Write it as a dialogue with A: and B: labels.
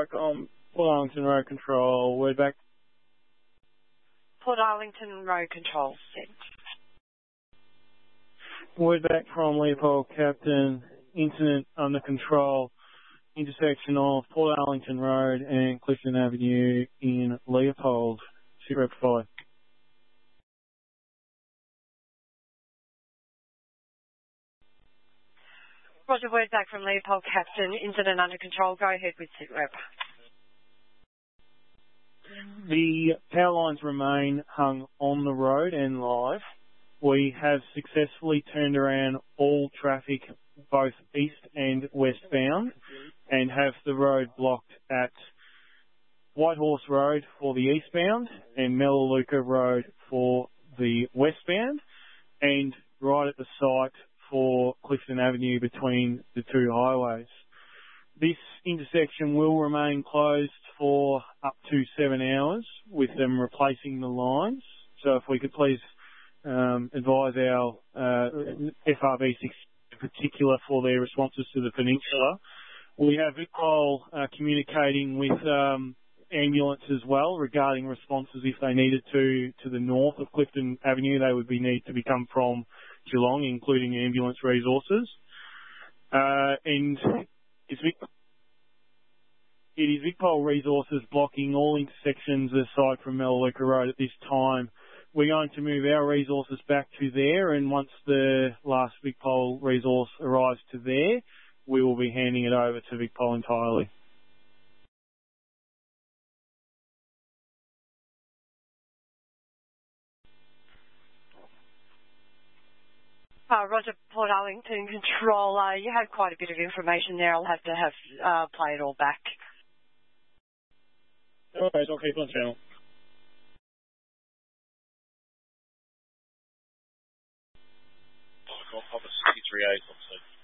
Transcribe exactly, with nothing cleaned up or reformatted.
A: Park on Port Arlington Road Control. Word back.
B: Port Arlington Road Control.
A: Word back from Leopold Captain. Incident under control. Intersection of Port Arlington Road and Clifton Avenue in Leopold. Sit rep five.
B: Roger, word back from Leopold Captain. Incident under control. Go ahead with sit rep.
A: The power lines remain hung on the road and live. We have successfully turned around all traffic, both east and westbound, and have the road blocked at Whitehorse Road for the eastbound and Melaleuca Road for the westbound, and right at the site for Clifton Avenue between the two highways. This intersection will remain closed for up to seven hours with them replacing the lines. So if we could please um, advise our uh, F R V six in particular for their responses to the peninsula. We have VicPol uh, communicating with um, ambulance as well regarding responses if they needed to to the north of Clifton Avenue. They would be need to become from Geelong, including ambulance resources. Uh, and it's Vic, it is VicPol resources blocking all intersections aside from Melaleuca Road at this time. We're going to move our resources back to there, and once the last VicPol resource arrives to there, we will be handing it over to VicPol entirely.
B: Uh, Roger, Port Arlington Control. Uh, you had quite a bit of information there. I'll have to have uh, play it all back.
A: Okay, I'll keep on channel.
C: Papa sixty-three A,